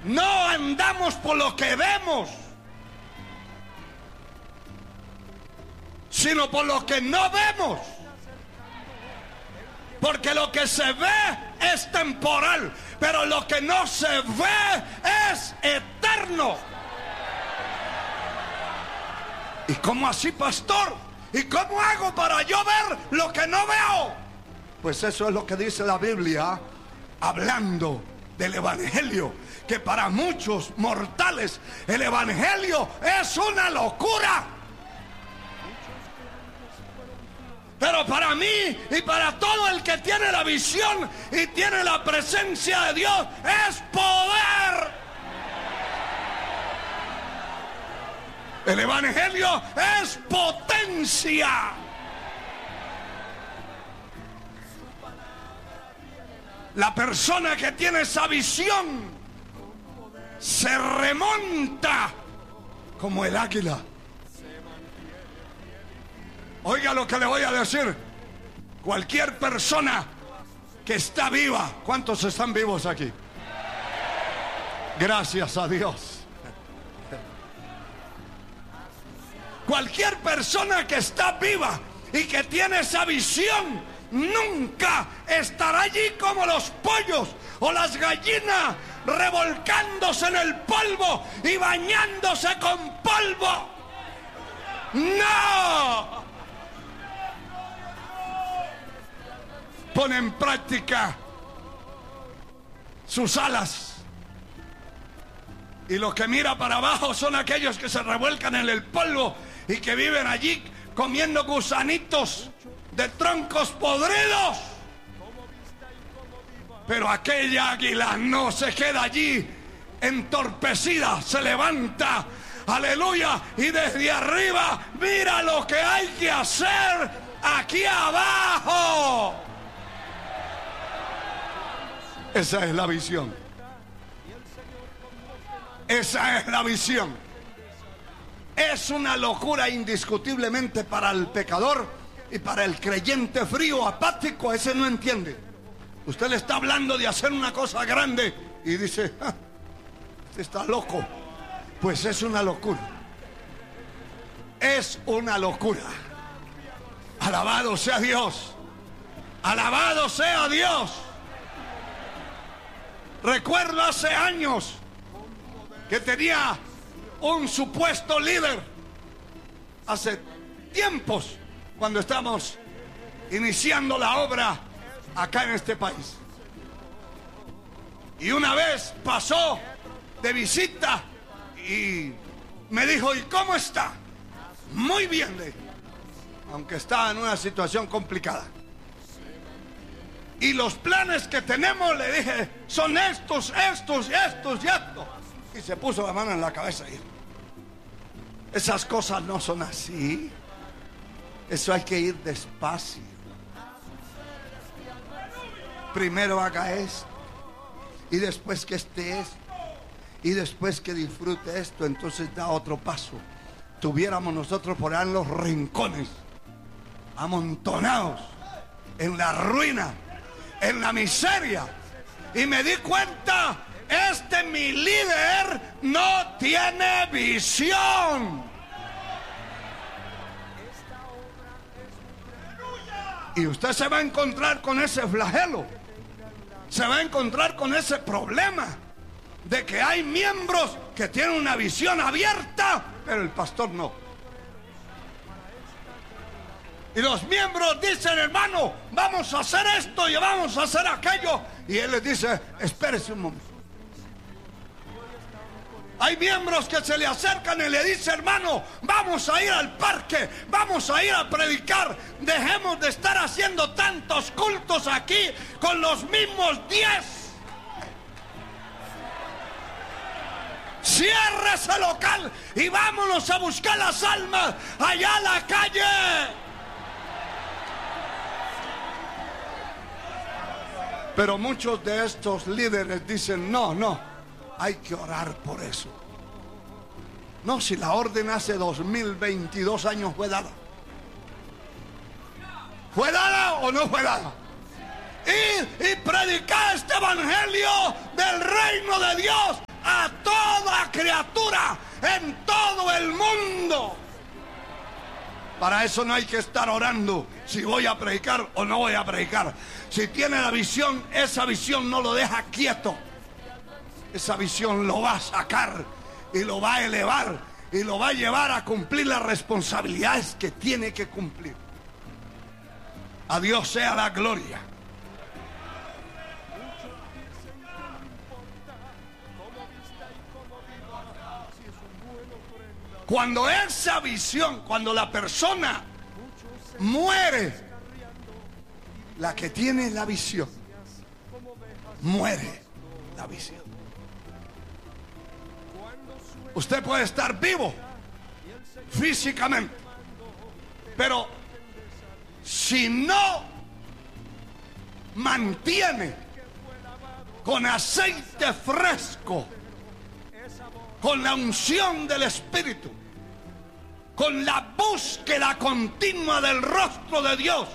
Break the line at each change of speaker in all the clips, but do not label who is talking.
No andamos por lo que vemos, sino por lo que no vemos. Porque lo que se ve es temporal, pero lo que no se ve es eterno. ¿Y cómo así, pastor? ¿Y cómo hago para yo ver lo que no veo? Pues eso es lo que dice la Biblia, hablando del evangelio, que para muchos mortales el evangelio es una locura. Pero para mí y para todo el que tiene la visión y tiene la presencia de Dios, es poder. El evangelio es potencia. La persona que tiene esa visión se remonta como el águila. Oiga lo que le voy a decir. Cualquier persona que está viva. ¿Cuántos están vivos aquí? Gracias a Dios. Cualquier persona que está viva y que tiene esa visión nunca estará allí como los pollos o las gallinas revolcándose en el polvo y bañándose con polvo. ¡No! Pone en práctica sus alas. Y los que mira para abajo son aquellos que se revuelcan en el polvo y que viven allí comiendo gusanitos de troncos podridos. Pero aquella águila no se queda allí entorpecida, se levanta, aleluya, y desde arriba mira lo que hay que hacer aquí abajo. Esa es la visión. Esa es la visión. Es una locura indiscutiblemente para el pecador y para el creyente frío, apático. Ese no entiende. Usted le está hablando de hacer una cosa grande y dice, este está loco. Pues es una locura. Es una locura. Alabado sea Dios. Alabado sea Dios. Recuerdo hace años que tenía un supuesto líder, hace tiempos, cuando estamos iniciando la obra acá en este país. Y una vez pasó de visita y me dijo, ¿y cómo está? Muy bien, le dije, aunque estaba en una situación complicada. Y los planes que tenemos, le dije, son estos, estos, estos y estos. Y se puso la mano en la cabeza y dijo, esas cosas no son así. Eso hay que ir despacio. Primero haga esto, y después que esté esto, y después que disfrute esto, entonces da otro paso. Tuviéramos nosotros por ahí en los rincones, amontonados, en la ruina, en la miseria. Y me di cuenta, mi líder no tiene visión. Y usted se va a encontrar con ese flagelo. Se va a encontrar con ese problema de que hay miembros que tienen una visión abierta, pero el pastor no. Y los miembros dicen, hermano, vamos a hacer esto y vamos a hacer aquello. Y él les dice, espérese un momento. Hay miembros que se le acercan y le dicen, hermano, vamos a ir al parque, vamos a ir a predicar. Dejemos de estar haciendo tantos cultos aquí con los mismos 10. Cierre ese local y vámonos a buscar las almas allá a la calle. Pero muchos de estos líderes dicen, no, hay que orar por eso. No, si la orden hace 2022 años fue dada. ¿Fue dada o no fue dada? Y predicar este evangelio del reino de Dios a criatura en todo el mundo. Para eso no hay que estar orando si voy a predicar o no voy a predicar. Si tiene la visión, esa visión no lo deja quieto. Esa visión lo va a sacar y lo va a elevar y lo va a llevar a cumplir las responsabilidades que tiene que cumplir. A Dios sea la gloria. Cuando esa visión, cuando la persona muere, la que tiene la visión, muere la visión. Usted puede estar vivo físicamente, pero si no mantiene con aceite fresco, con la unción del Espíritu, con la búsqueda continua del rostro de Dios,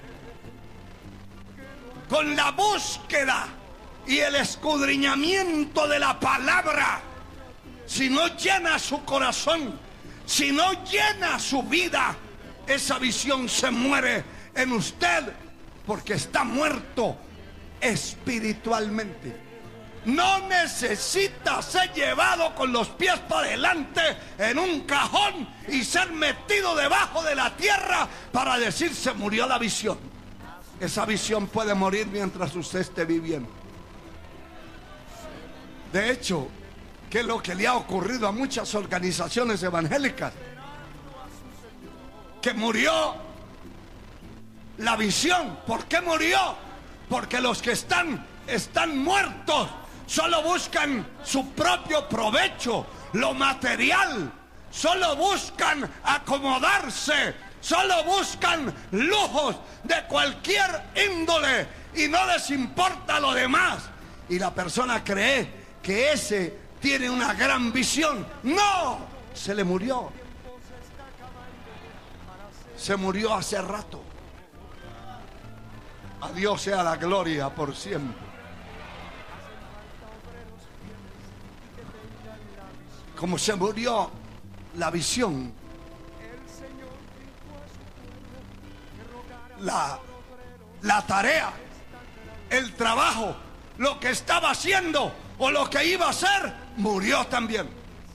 con la búsqueda y el escudriñamiento de la palabra, si no llena su corazón, si no llena su vida, esa visión se muere en usted porque está muerto espiritualmente. No necesita ser llevado con los pies para adelante en un cajón y ser metido debajo de la tierra para decir se murió la visión. Esa visión puede morir mientras usted esté viviendo. De hecho, ¿qué es lo que le ha ocurrido a muchas organizaciones evangélicas? Que murió la visión. ¿Por qué murió? Porque los que están muertos. Solo buscan su propio provecho, lo material. Solo buscan acomodarse. Solo buscan lujos de cualquier índole y no les importa lo demás. Y la persona cree que ese tiene una gran visión. ¡No! Se le murió. Se murió hace rato. A Dios sea la gloria por siempre. Como se murió la visión, la tarea, el trabajo, lo que estaba haciendo o lo que iba a hacer, murió también.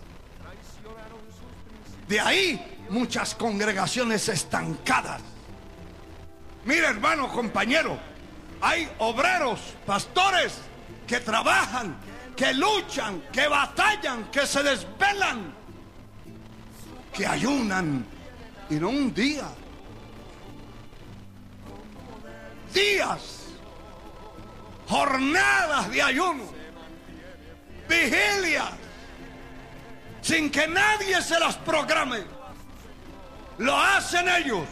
De ahí muchas congregaciones estancadas. Mire, hermano, compañero, hay obreros, pastores que trabajan, que luchan, que batallan, que se desvelan, que ayunan, y no un día, días, jornadas de ayuno, vigilias, sin que nadie se las programe. Lo hacen ellos.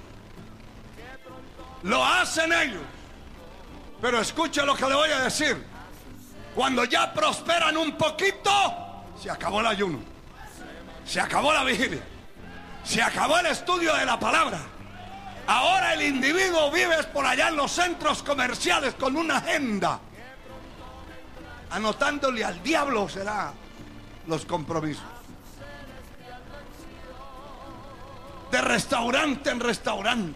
Lo hacen ellos. Pero escuche lo que le voy a decir. Cuando ya prosperan un poquito, se acabó el ayuno, se acabó la vigilia, se acabó el estudio de la palabra. Ahora el individuo vive por allá en los centros comerciales con una agenda, anotándole al diablo será los compromisos. De restaurante en restaurante.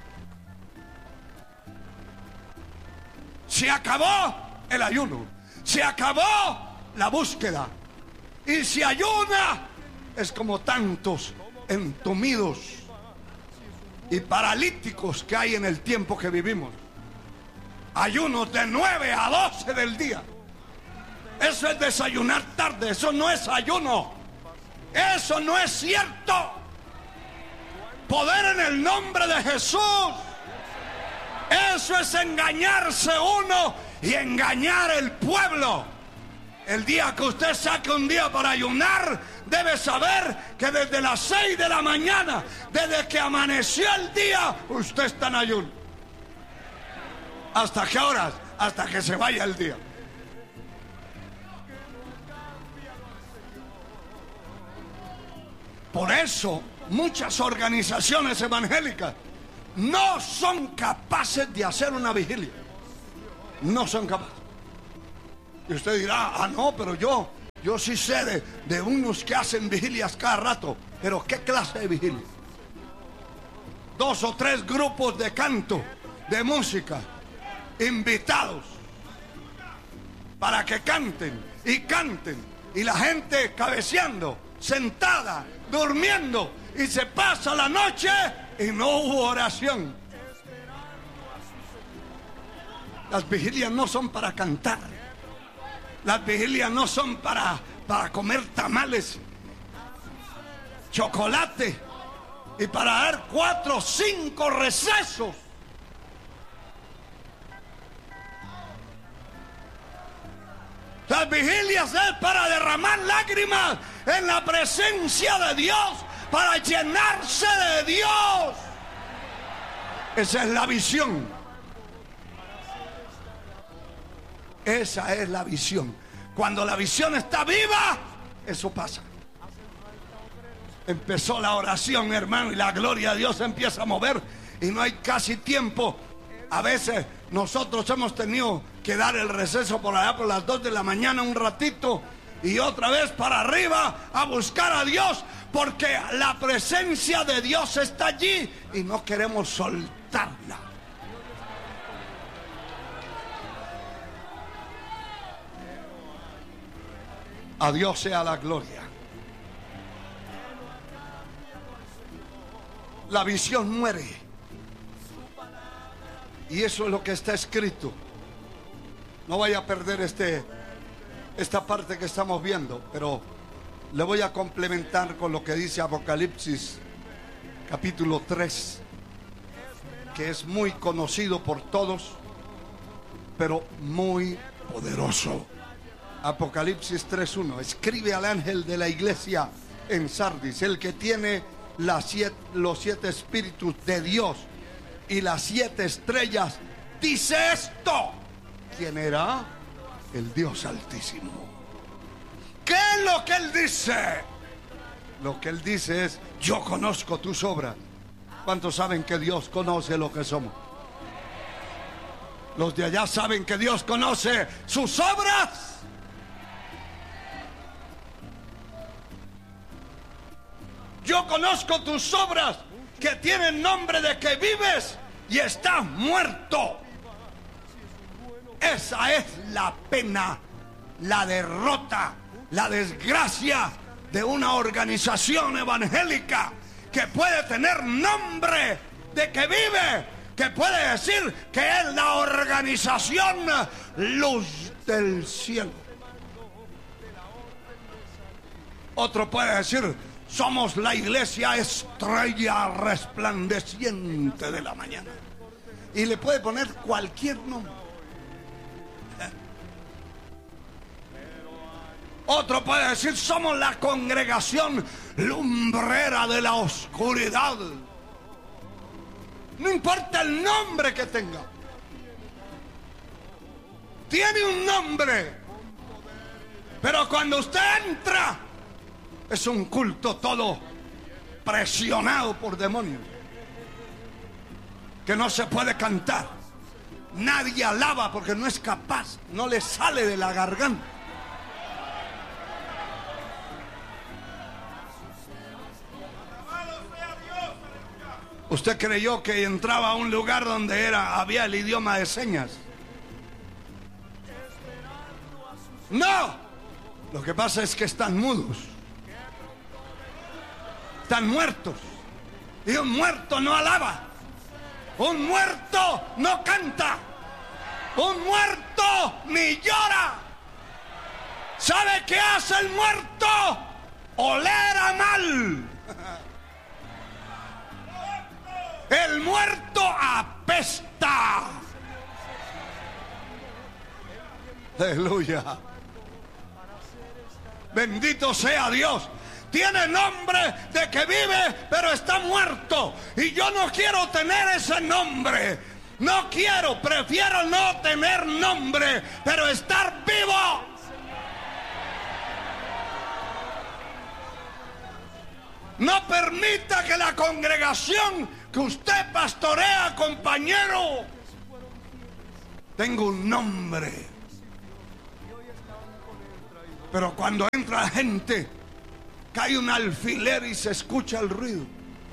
Se acabó el ayuno. Se acabó la búsqueda. Y si ayuna, es como tantos entumidos y paralíticos que hay en el tiempo que vivimos. Ayunos de 9 a 12 del día. Eso es desayunar tarde. Eso no es ayuno. Eso no es cierto. Poder en el nombre de Jesús. Eso es engañarse uno y engañar el pueblo. El día que usted saque un día para ayunar, debe saber que desde las 6 de la mañana, desde que amaneció el día, usted está en ayuno. ¿Hasta qué horas? Hasta que se vaya el día. Por eso muchas organizaciones evangélicas no son capaces de hacer una vigilia. No son capaces. Y usted dirá, no, pero yo Yo sí sé de unos que hacen vigilias cada rato, pero ¿qué clase de vigilia? 2 o 3 grupos de canto, de música, invitados, para que canten, y la gente cabeceando, sentada, durmiendo, y se pasa la noche y no hubo oración. Las vigilias no son para cantar. Las vigilias no son para comer tamales, chocolate y para dar 4 o 5 recesos. Las vigilias es para derramar lágrimas en la presencia de Dios, para llenarse de Dios. Esa es la visión. Esa es la visión. Cuando la visión está viva, eso pasa. Empezó la oración, hermano, y la gloria de Dios se empieza a mover y no hay casi tiempo. A veces nosotros hemos tenido que dar el receso por allá por las 2 de la mañana un ratito y otra vez para arriba a buscar a Dios, porque la presencia de Dios está allí y no queremos soltarla. A Dios sea la gloria. La visión muere. Y eso es lo que está escrito. No vaya a perder esta parte que estamos viendo, pero le voy a complementar con lo que dice Apocalipsis capítulo 3, que es muy conocido por todos, pero muy poderoso. Apocalipsis 3:1. Escribe al ángel de la iglesia en Sardis, el que tiene los 7 espíritus de Dios y las 7 estrellas, dice esto: ¿quién era? El Dios Altísimo. ¿Qué es lo que él dice? Lo que él dice es: yo conozco tus obras. ¿Cuántos saben que Dios conoce lo que somos? Los de allá saben que Dios conoce sus obras. Yo conozco tus obras, que tienen nombre de que vives y estás muerto. Esa es la pena, la derrota, la desgracia de una organización evangélica que puede tener nombre de que vive, que puede decir que es la organización Luz del Cielo. Otro puede decir: somos la iglesia estrella resplandeciente de la mañana. Y le puede poner cualquier nombre. Otro puede decir: somos la congregación lumbrera de la oscuridad. No importa el nombre que tenga. Tiene un nombre. Pero cuando usted entra, es un culto todo presionado por demonios, que no se puede cantar. Nadie alaba porque no es capaz, no le sale de la garganta. Usted creyó que entraba a un lugar donde había el idioma de señas. No, lo que pasa es que están mudos. Están muertos. Y un muerto no alaba. Un muerto no canta. Un muerto ni llora. ¿Sabe qué hace el muerto? Oler a mal. El muerto apesta. Aleluya. Bendito sea Dios. Tiene nombre de que vive, pero está muerto. Y yo no quiero tener ese nombre. No quiero, prefiero no tener nombre, pero estar vivo. No permita que la congregación que usted pastorea, compañero, tenga un nombre. Pero cuando otra gente cae un alfiler y se escucha el ruido.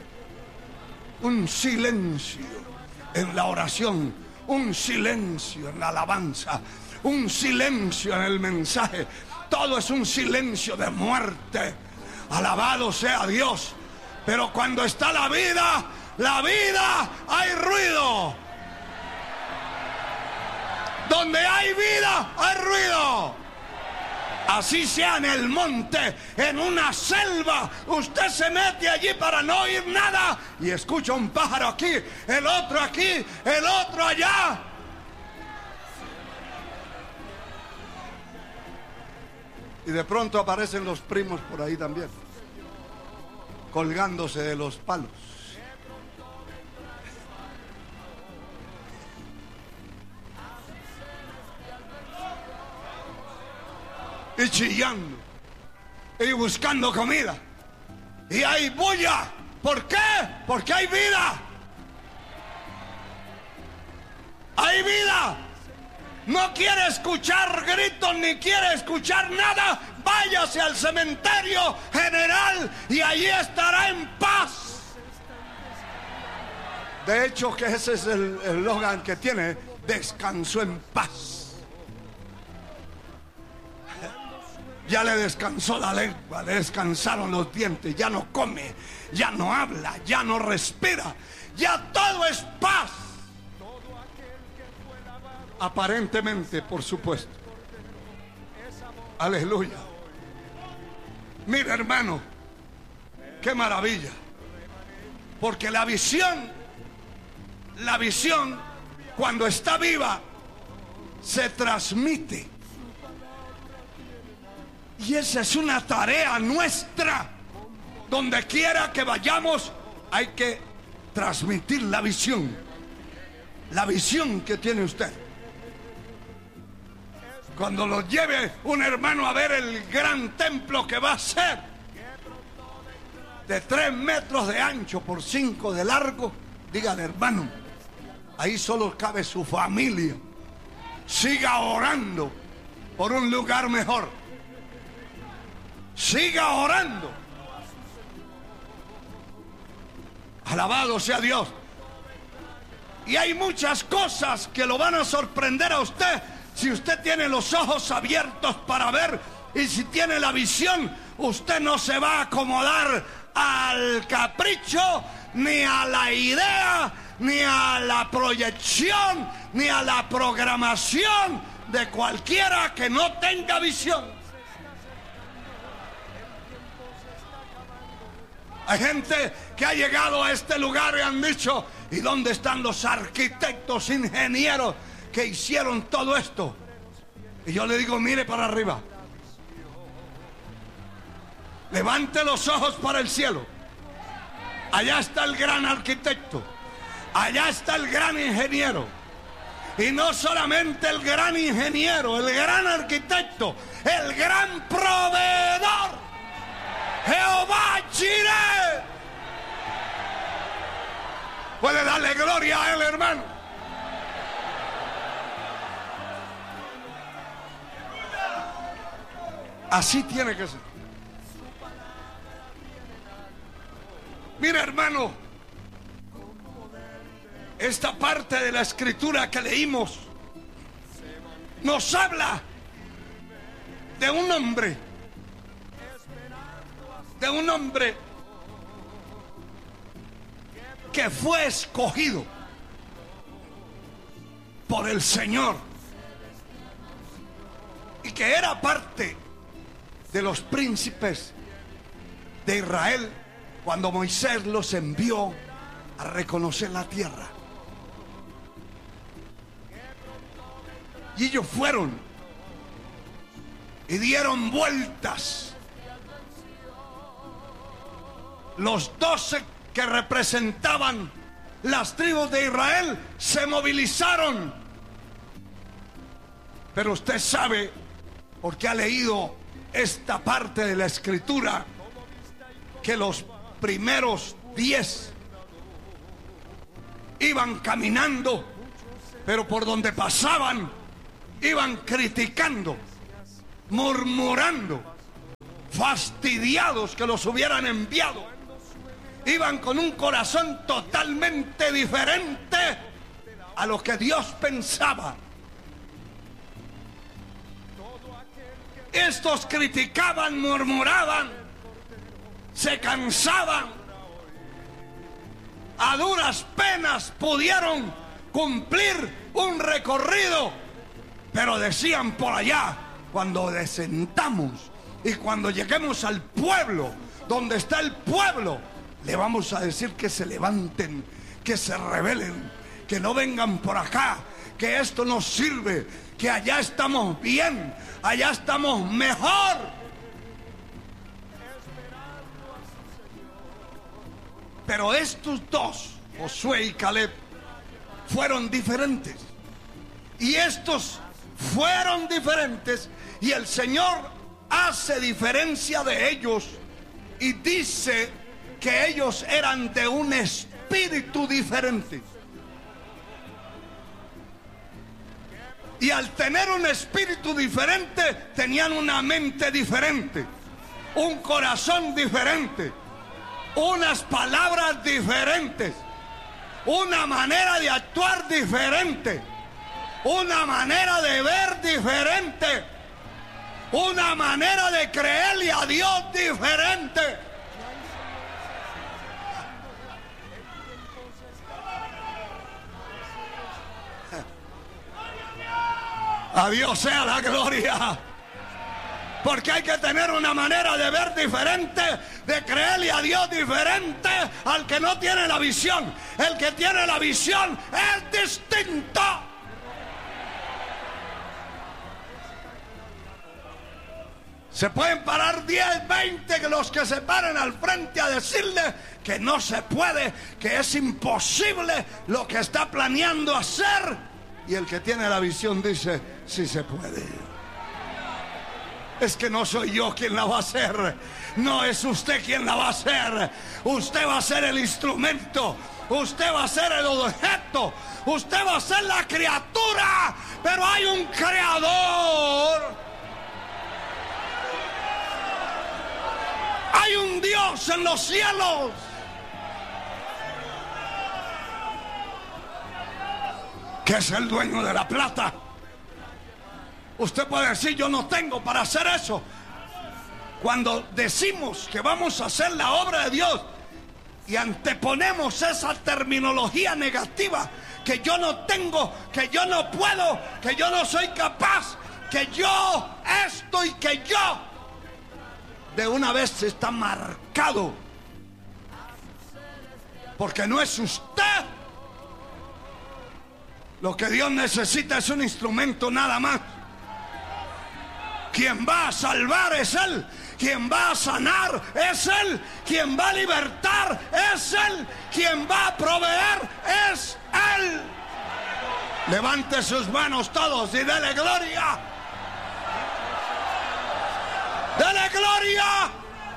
Un silencio en la oración, un silencio en la alabanza, un silencio en el mensaje. Todo es un silencio de muerte. Alabado sea Dios. Pero cuando está la vida, hay ruido. Donde hay vida, hay ruido. Así sea en el monte, en una selva, usted se mete allí para no oír nada y escucha un pájaro aquí, el otro aquí, el otro allá. Y de pronto aparecen los primos por ahí también, colgándose de los palos. Y chillando, y buscando comida. Y hay bulla. ¿Por qué? Porque hay vida. Hay vida. No quiere escuchar gritos ni quiere escuchar nada. Váyase al cementerio general y allí estará en paz. De hecho, que ese es el eslogan que tiene: descansó en paz. Ya le descansó la lengua, le descansaron los dientes, ya no come, ya no habla, ya no respira, ya todo es paz. Aparentemente, por supuesto. Aleluya. Mira, hermano, qué maravilla. Porque la visión, cuando está viva, se transmite. Y esa es una tarea nuestra. Donde quiera que vayamos, hay que transmitir la visión. La visión que tiene usted. Cuando lo lleve un hermano a ver el gran templo que va a ser, de 3 metros de ancho por 5 de largo, dígale: hermano, ahí solo cabe su familia. Siga orando por un lugar mejor. Siga orando. Alabado sea Dios. Y hay muchas cosas que lo van a sorprender a usted si usted tiene los ojos abiertos para ver. Y si tiene la visión, usted no se va a acomodar al capricho, ni a la idea, ni a la proyección, ni a la programación de cualquiera que no tenga visión. Hay gente que ha llegado a este lugar y han dicho: ¿y dónde están los arquitectos, ingenieros que hicieron todo esto? Y yo le digo: mire para arriba. Levante los ojos para el cielo. Allá está el gran arquitecto. Allá está el gran ingeniero. Y no solamente el gran ingeniero, el gran arquitecto, el gran proveedor. Jehová Jireh. Puede darle gloria a él, hermano. Así tiene que ser. Mira, hermano, esta parte de la escritura que leímos nos habla de un hombre. De un hombre que fue escogido por el Señor y que era parte de los príncipes de Israel cuando Moisés los envió a reconocer la tierra. Y ellos fueron y dieron vueltas. Los 12 que representaban las tribus de Israel se movilizaron. Pero usted sabe, porque ha leído esta parte de la escritura, que los primeros 10 iban caminando, pero por donde pasaban iban criticando, murmurando. fastidiados que los hubieran enviado. Iban con un corazón totalmente diferente a lo que Dios pensaba. Estos criticaban, murmuraban, se cansaban. A duras penas pudieron cumplir un recorrido, pero decían por allá, cuando descendamos y cuando lleguemos al pueblo, donde está el pueblo, le vamos a decir que se levanten, que se rebelen, que no vengan por acá, que esto nos sirve, que allá estamos bien, allá estamos mejor. Pero estos dos, Josué y Caleb, fueron diferentes. Y estos fueron diferentes, y el Señor hace diferencia de ellos y dice que ellos eran de un espíritu diferente. Y al tener un espíritu diferente, tenían una mente diferente, un corazón diferente, unas palabras diferentes, una manera de actuar diferente, una manera de ver diferente, una manera de creerle a Dios diferente. A Dios sea la gloria. Porque hay que tener una manera de ver diferente, de creerle a Dios diferente al que no tiene la visión. El que tiene la visión es distinto. Se pueden parar 10, 20 los que se paren al frente a decirle que no se puede, que es imposible lo que está planeando hacer. Y el que tiene la visión dice, sí se puede. Es que no soy yo quien la va a hacer. No es usted quien la va a hacer. Usted va a ser el instrumento. Usted va a ser el objeto. Usted va a ser la criatura. Pero hay un creador. Hay un Dios en los cielos. Que es el dueño de la plata. Usted puede decir, yo no tengo para hacer eso. Cuando decimos que vamos a hacer la obra de Dios y anteponemos esa terminología negativa, que yo no tengo, que yo no puedo, que yo no soy capaz, que yo esto y que yo, de una vez está marcado. Porque no es usted. Lo que Dios necesita es un instrumento nada más. Quien va a salvar es Él. Quien va a sanar es Él. Quien va a libertar es Él. Quien va a proveer es Él. Levante sus manos todos y dele gloria. Dele gloria.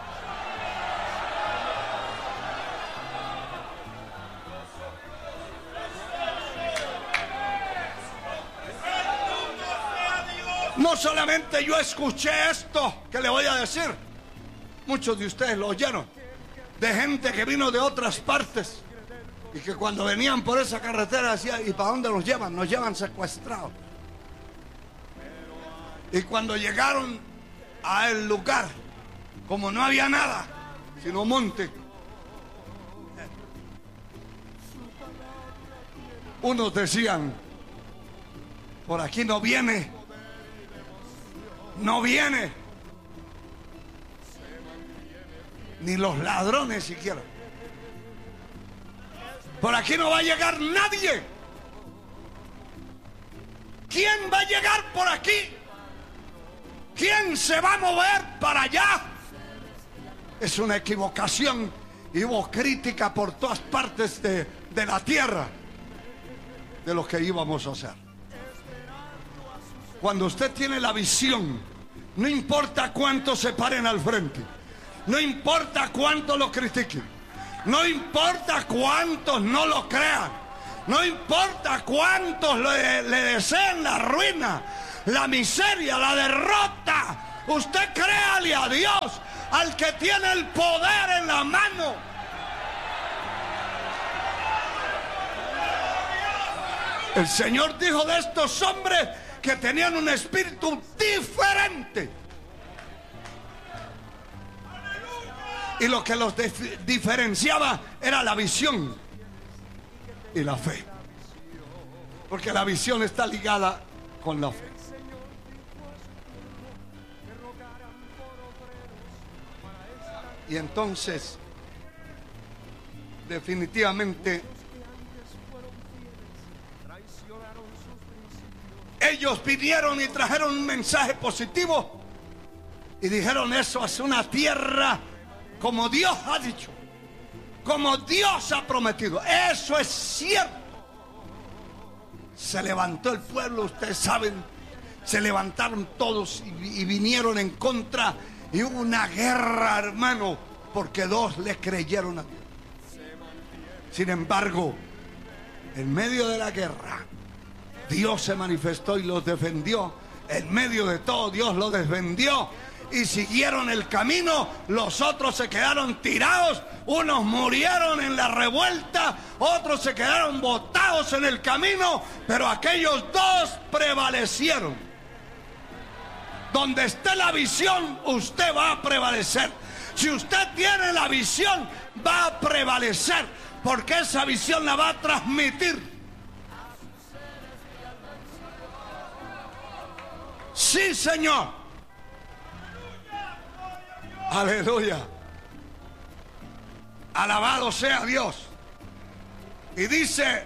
No solamente yo escuché esto que le voy a decir, muchos de ustedes lo oyeron, de gente que vino de otras partes y que cuando venían por esa carretera decían, ¿y para dónde nos llevan? Nos llevan secuestrados. Y cuando llegaron a el lugar, como no había nada, sino monte, unos decían, por aquí no viene. No viene ni los ladrones siquiera. Por aquí no va a llegar nadie. ¿Quién va a llegar por aquí? ¿Quién se va a mover para allá? Es una equivocación y hubo crítica por todas partes de la tierra de lo que íbamos a hacer. Cuando usted tiene la visión, no importa cuántos se paren al frente, no importa cuántos lo critiquen, no importa cuántos no lo crean, no importa cuántos le deseen la ruina, la miseria, la derrota, usted créale a Dios, al que tiene el poder en la mano. El Señor dijo de estos hombres que tenían un espíritu diferente. Y lo que los diferenciaba era la visión y la fe. Porque la visión está ligada con la fe. Y entonces, definitivamente, ellos vinieron y trajeron un mensaje positivo y dijeron: eso es una tierra como Dios ha dicho, como Dios ha prometido. Eso es cierto. Se levantó el pueblo, ustedes saben, se levantaron todos y vinieron en contra, y hubo una guerra, hermano, porque dos le creyeron a Dios. Sin embargo, en medio de la guerra, Dios se manifestó y los defendió. En medio de todo, Dios los defendió y siguieron el camino. Los otros se quedaron tirados, unos murieron en la revuelta, otros se quedaron botados en el camino, pero aquellos dos prevalecieron. Donde esté la visión, usted va a prevalecer. Si usted tiene la visión, va a prevalecer, porque esa visión la va a transmitir. Sí, Señor. Aleluya. Alabado sea Dios. Y dice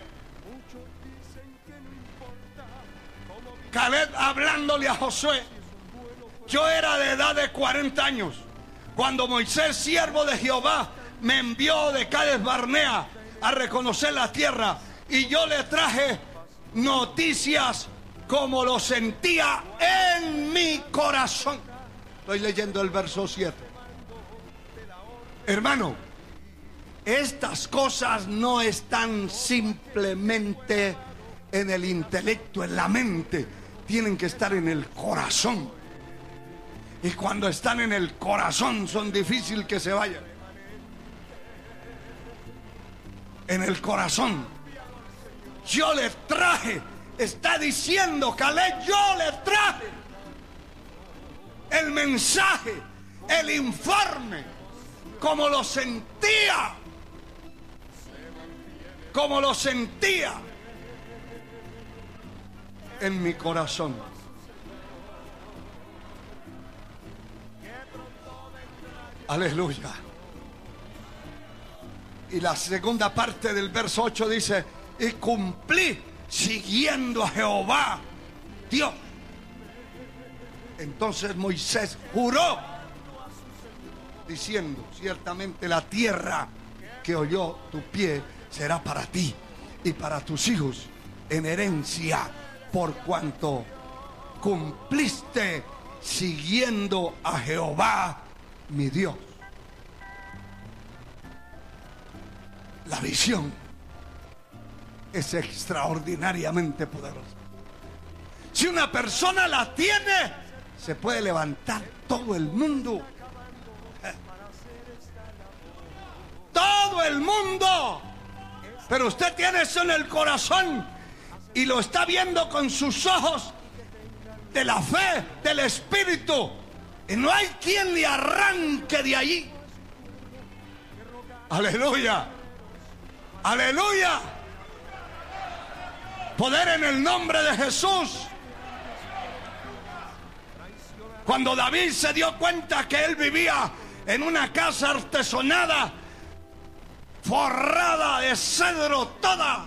Caleb hablándole a Josué: yo era de edad de 40 años cuando Moisés, siervo de Jehová, me envió de Cades Barnea a reconocer la tierra, y yo le traje noticias como lo sentía en mi corazón. Estoy leyendo el verso 7. Hermano, estas cosas no están simplemente en el intelecto, en la mente. Tienen que estar en el corazón. Y cuando están en el corazón son difíciles que se vayan. En el corazón. Yo le traje, está diciendo Caleb, yo le traje el mensaje, el informe, como lo sentía, como lo sentía en mi corazón. Aleluya. Y la segunda parte del verso 8 dice: y cumplí siguiendo a Jehová Dios. Entonces Moisés juró diciendo: ciertamente la tierra que oyó tu pie será para ti y para tus hijos en herencia, por cuanto cumpliste siguiendo a Jehová mi Dios. La visión es extraordinariamente poderosa. Si una persona la tiene, se puede levantar todo el mundo. Todo el mundo. Pero usted tiene eso en el corazón y lo está viendo con sus ojos de la fe, del Espíritu, y no hay quien le arranque de allí. Aleluya. Aleluya. Poder en el nombre de Jesús. Cuando David se dio cuenta que él vivía en una casa artesonada, forrada de cedro toda,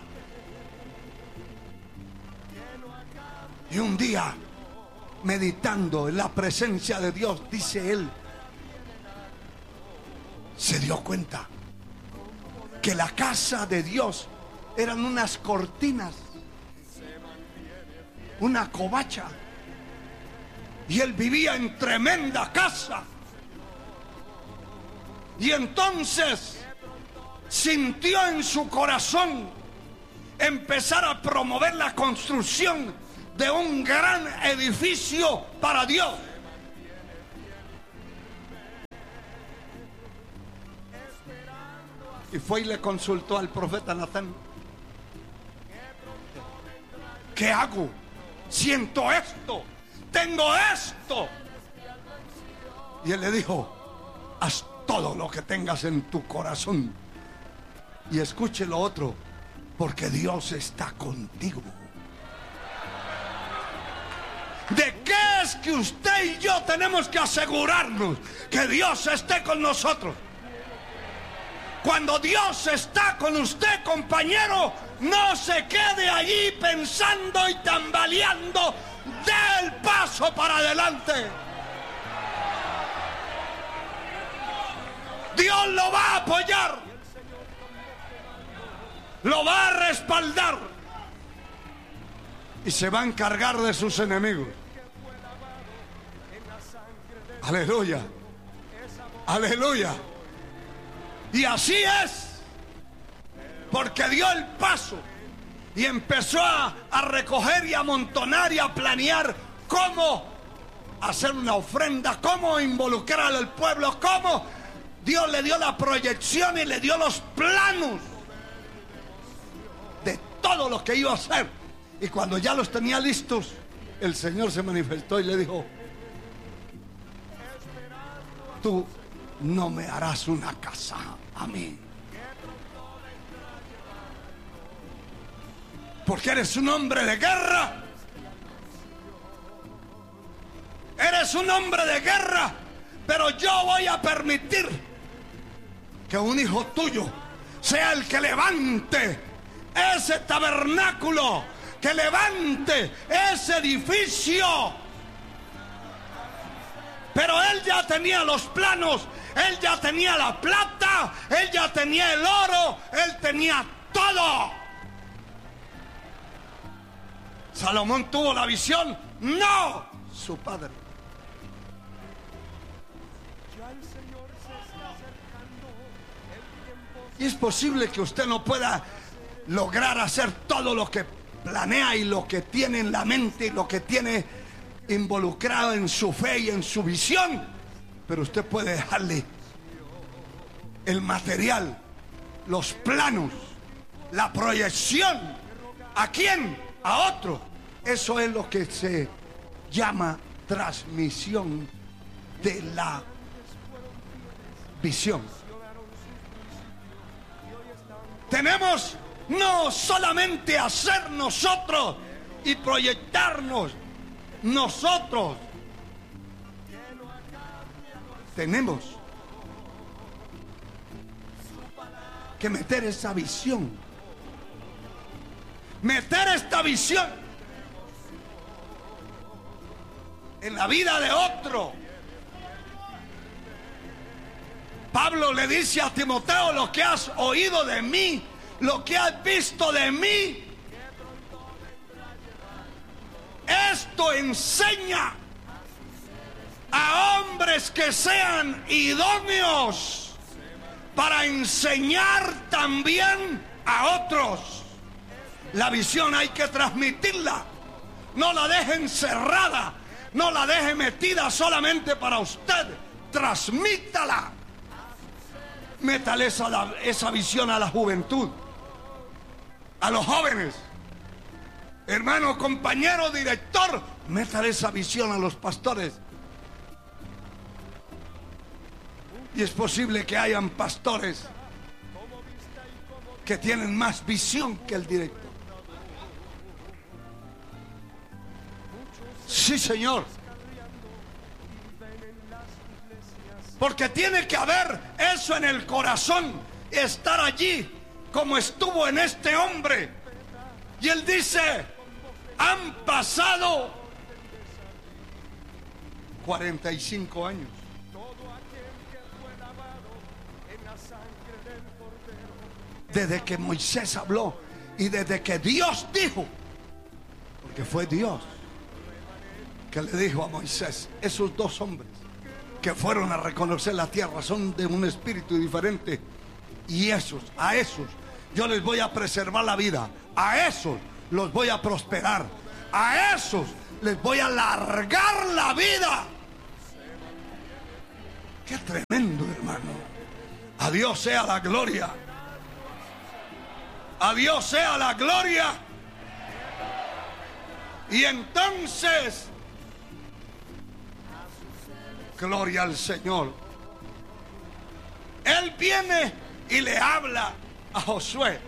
y un día, meditando en la presencia de Dios, dice él, se dio cuenta que la casa de Dios eran unas cortinas, una covacha, y él vivía en tremenda casa. Y entonces sintió en su corazón empezar a promover la construcción de un gran edificio para Dios. Y fue y le consultó al profeta Natán: ¿qué hago? Siento esto, tengo esto. Y él le dijo: haz todo lo que tengas en tu corazón. Y escuche lo otro: porque Dios está contigo. ¿De qué es que usted y yo tenemos que asegurarnos que Dios esté con nosotros? Cuando Dios está con usted, compañero, no se quede allí pensando y tambaleando. Dé el paso para adelante. Dios lo va a apoyar, lo va a respaldar y se va a encargar de sus enemigos. Aleluya, aleluya. Y así es, porque dio el paso y empezó a recoger y a amontonar y a planear cómo hacer una ofrenda, cómo involucrar al pueblo, cómo Dios le dio la proyección y le dio los planos de todo lo que iba a hacer. Y cuando ya los tenía listos, el Señor se manifestó y le dijo: tú no me harás una casa a mí, porque eres un hombre de guerra. Eres un hombre de guerra, pero yo voy a permitir que un hijo tuyo sea el que levante ese tabernáculo, que levante ese edificio. Pero él ya tenía los planos, él ya tenía la plata, él ya tenía el oro, él tenía todo. ¿Salomón tuvo la visión? No, su padre. Y es posible que usted no pueda lograr hacer todo lo que planea y lo que tiene en la mente y lo que tiene involucrado en su fe y en su visión, pero usted puede dejarle el material, los planos, la proyección. ¿A quién? A otro. Eso es lo que se llama transmisión de la visión. Tenemos no solamente hacer nosotros y proyectarnos nosotros, tenemos que meter esa visión, meter esta visión en la vida de otro. Pablo le dice a Timoteo: lo que has oído de mí, lo que has visto de mí, esto enseña a hombres que sean idóneos para enseñar también a otros. La visión hay que transmitirla. No la deje encerrada, no la deje metida solamente para usted. Transmítala. Métale esa visión a la juventud, a los jóvenes. Hermano, compañero, director, métale esa visión a los pastores. Y es posible que hayan pastores que tienen más visión que el director. Sí, señor. Porque tiene que haber eso en el corazón, estar allí como estuvo en este hombre. Y él dice: han pasado 45 años. Desde que Moisés habló y desde que Dios dijo, porque fue Dios que le dijo a Moisés: esos dos hombres que fueron a reconocer la tierra son de un espíritu diferente, y a esos yo les voy a preservar la vida, a esos los voy a prosperar, a esos les voy a alargar la vida. Qué tremendo, hermano. A Dios sea la gloria. A Dios sea la gloria. Y entonces, gloria al Señor. Él viene y le habla a Josué.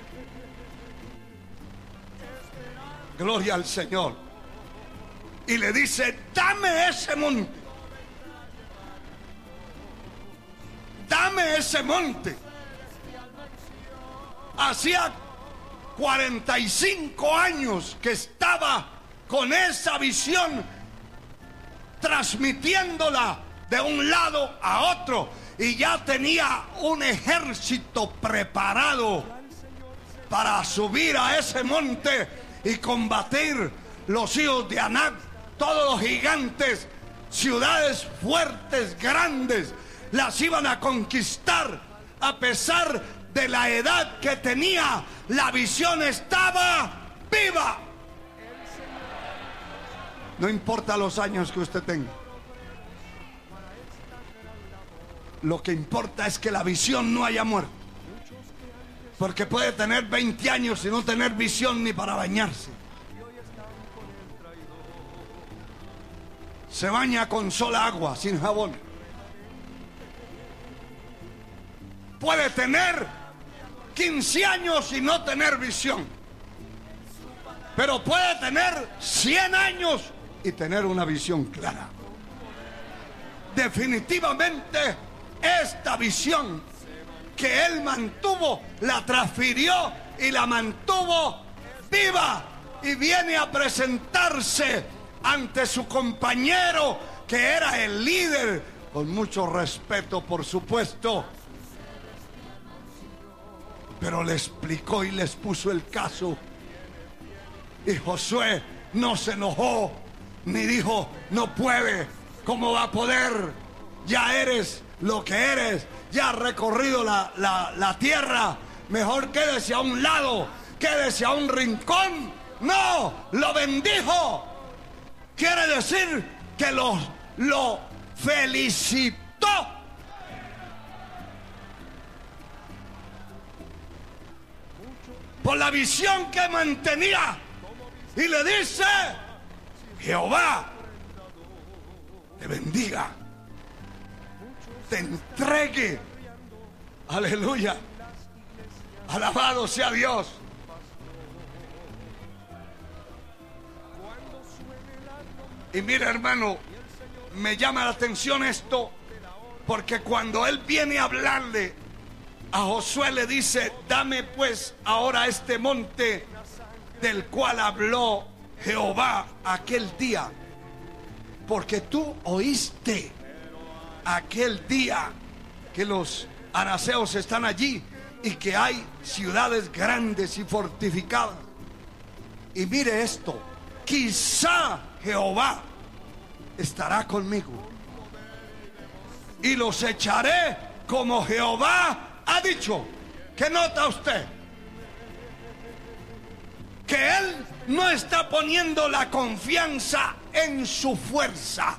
Gloria al Señor. Y le dice: dame ese monte. Dame ese monte. Hacía 45 años que estaba con esa visión, transmitiéndola de un lado a otro, y ya tenía un ejército preparado para subir a ese monte y combatir los hijos de Anac, todos los gigantes, ciudades fuertes, grandes, las iban a conquistar. A pesar de la edad que tenía, la visión estaba viva. No importa los años que usted tenga, lo que importa es que la visión no haya muerto. Porque puede tener 20 años y no tener visión ni para bañarse. Se baña con sola agua, sin jabón. Puede tener 15 años y no tener visión. Pero puede tener 100 años y tener una visión clara. Definitivamente, esta visión que él mantuvo, la transfirió y la mantuvo viva, y viene a presentarse ante su compañero, que era el líder, con mucho respeto, por supuesto, pero le explicó y les puso el caso. Y Josué no se enojó ni dijo: no puede, ¿cómo va a poder? Ya eres lo que eres, ya has recorrido la tierra, mejor quédese a un lado, quédese a un rincón. No, lo bendijo. Quiere decir que lo felicitó. Por la visión que mantenía. Y le dice: Jehová te bendiga, te entregue. Aleluya. Alabado sea Dios. Y mira, hermano, me llama la atención esto, porque cuando él viene a hablarle a Josué, le dice: dame pues ahora este monte del cual habló Jehová aquel día, porque tú oíste aquel día que los anaseos están allí y que hay ciudades grandes y fortificadas. Y mire esto: quizá Jehová estará conmigo y los echaré como Jehová ha dicho. ¿Qué nota usted? Que él no está poniendo la confianza en su fuerza.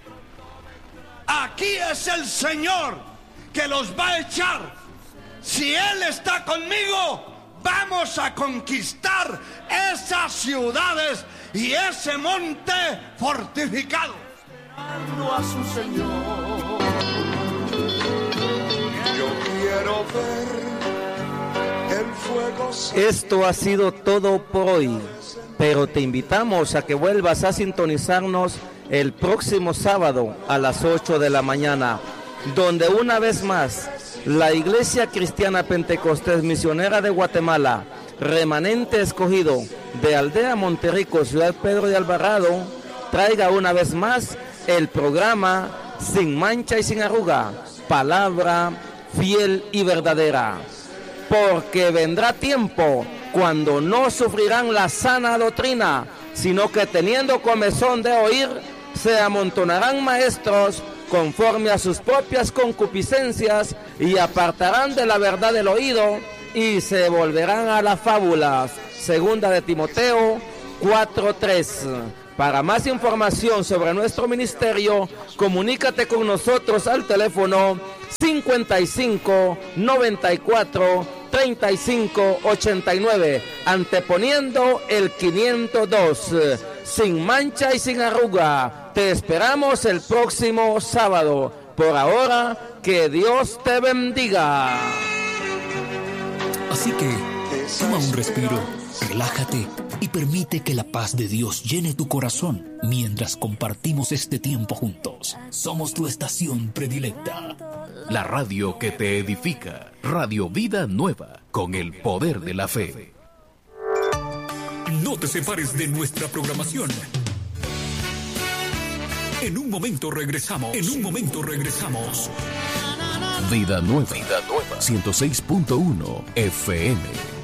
Aquí es el Señor que los va a echar. Si Él está conmigo, vamos a conquistar esas ciudades y ese monte fortificado.
A su Señor. Yo quiero ver el fuego.
Esto ha sido todo por hoy, pero te invitamos a que vuelvas a sintonizarnos el próximo sábado a las 8 de la mañana, donde una vez más la Iglesia Cristiana Pentecostés Misionera de Guatemala, remanente escogido de Aldea Monterrico, Ciudad Pedro de Alvarado, traiga una vez más el programa Sin Mancha y Sin Arruga, palabra fiel y verdadera. Porque vendrá tiempo cuando no sufrirán la sana doctrina, sino que teniendo comezón de oír, se amontonarán maestros conforme a sus propias concupiscencias y apartarán de la verdad el oído y se volverán a las fábulas. Segunda de Timoteo 4:3. Para más información sobre nuestro ministerio, comunícate con nosotros al teléfono 55 94 3589, anteponiendo el 502, sin mancha y sin arruga. Te esperamos el próximo sábado. Por ahora, que Dios te bendiga.
Así que, toma un respiro, relájate y permite que la paz de Dios llene tu corazón mientras compartimos este tiempo juntos. Somos tu estación predilecta.
La radio que te edifica. Radio Vida Nueva, con el poder de la fe.
No te separes de nuestra programación. En un momento regresamos.
Vida Nueva, 106.1 FM.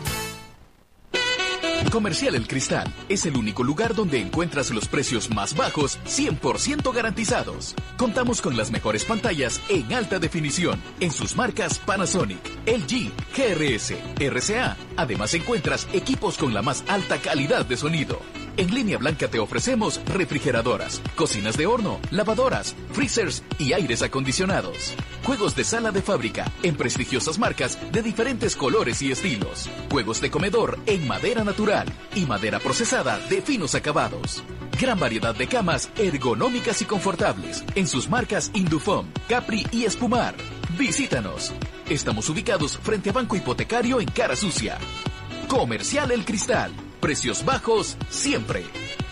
Comercial El Cristal es el único lugar donde encuentras los precios más bajos 100% garantizados. Contamos con las mejores pantallas en alta definición en sus marcas Panasonic, LG, GRS, RCA. Además encuentras equipos con la más alta calidad de sonido. En línea blanca te ofrecemos refrigeradoras, cocinas de horno, lavadoras, freezers y aires acondicionados. Juegos de sala de fábrica en prestigiosas marcas de diferentes colores y estilos. Juegos de comedor en madera natural y madera procesada de finos acabados. Gran variedad de camas ergonómicas y confortables en sus marcas Indufom, Capri y Espumar. Visítanos. Estamos ubicados frente a Banco Hipotecario en Cara Sucia. Comercial El Cristal. Precios bajos siempre.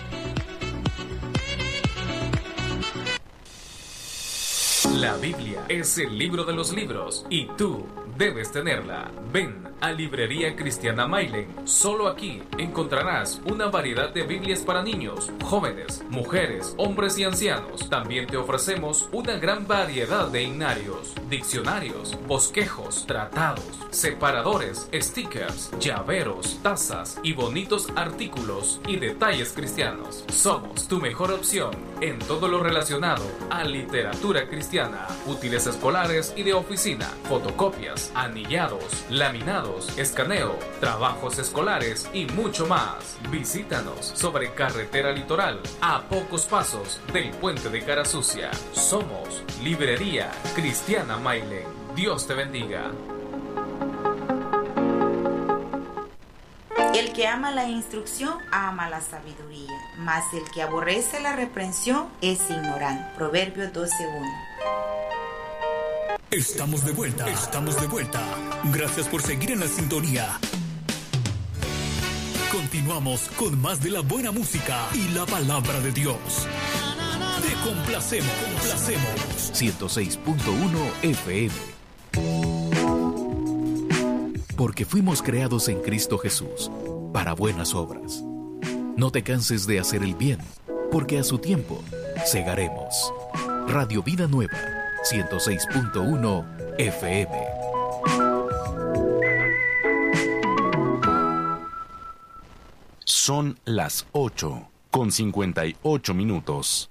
La Biblia es el libro de los libros y tú debes tenerla. Ven a Librería Cristiana Mailen. Solo aquí encontrarás una variedad de Biblias para niños, jóvenes, mujeres, hombres y ancianos. También te ofrecemos una gran variedad de himnarios, diccionarios, bosquejos, tratados, separadores, stickers, llaveros, tazas y bonitos artículos y detalles cristianos. Somos tu mejor opción en todo lo relacionado a literatura cristiana, útiles escolares y de oficina, fotocopias, anillados, laminados, escaneo, trabajos escolares y mucho más. Visítanos sobre Carretera Litoral, a pocos pasos del puente de Cara Sucia. Somos Librería Cristiana Mailen. Dios te bendiga.
El que ama la instrucción ama la sabiduría, mas el que aborrece la reprensión es ignorante. Proverbios 12:1.
Estamos de vuelta. Gracias por seguir en la sintonía. Continuamos con más de la buena música y la palabra de Dios. Te complacemos.
106.1 FM. Porque fuimos creados en Cristo Jesús para buenas obras. No te canses de hacer el bien, porque a su tiempo segaremos. Radio Vida Nueva, 106.1 FM.
Son las 8:58.